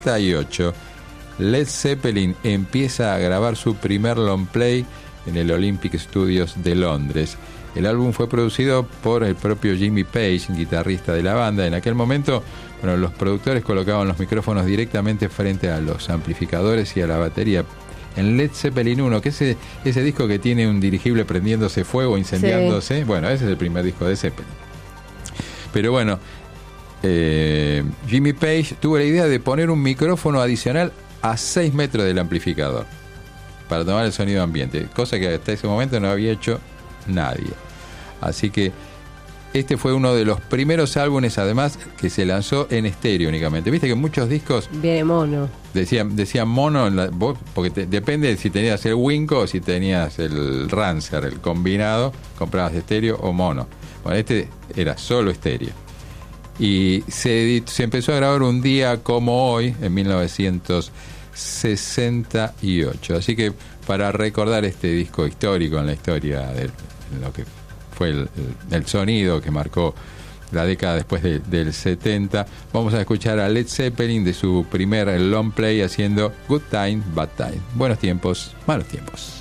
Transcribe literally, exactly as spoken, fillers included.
setenta y ocho, Led Zeppelin empieza a grabar su primer long play en el Olympic Studios de Londres. El álbum fue producido por el propio Jimmy Page, guitarrista de la banda. En aquel momento, bueno, los productores colocaban los micrófonos directamente frente a los amplificadores y a la batería. En Led Zeppelin uno, que es ese, ese disco que tiene un dirigible prendiéndose fuego, incendiándose, sí. Bueno, ese es el primer disco de Zeppelin. Pero bueno, eh, Jimmy Page tuvo la idea de poner un micrófono adicional a seis metros del amplificador para tomar el sonido ambiente, cosa que hasta ese momento no había hecho nadie. Así que este fue uno de los primeros álbumes, además, que se lanzó en estéreo únicamente. Viste que muchos discos viene mono, decían decían mono en la, vos, porque te, depende de si tenías el Winco o si tenías el Rancer, el combinado, comprabas estéreo o mono. Bueno, este era solo estéreo. Y se, se empezó a grabar un día como hoy, en mil novecientos sesenta y ocho. Así que para recordar este disco histórico en la historia de lo que fue el, el, el sonido que marcó la década después de, del setenta, vamos a escuchar a Led Zeppelin de su primer long play haciendo Good Time, Bad Time. Buenos tiempos, malos tiempos.